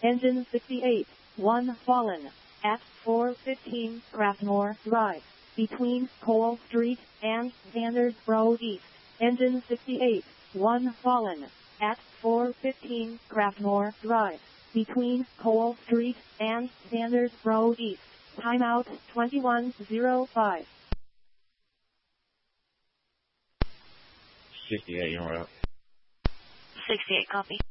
Engine 68, 1 fallen. At 415 Grafnor Drive, between Cole Street and Sanders Road East. Engine 68, 1 fallen. At 415 Grafnor Drive, between Cole Street and Sanders Road East. Timeout 21:05. 68, you're out. 68, copy.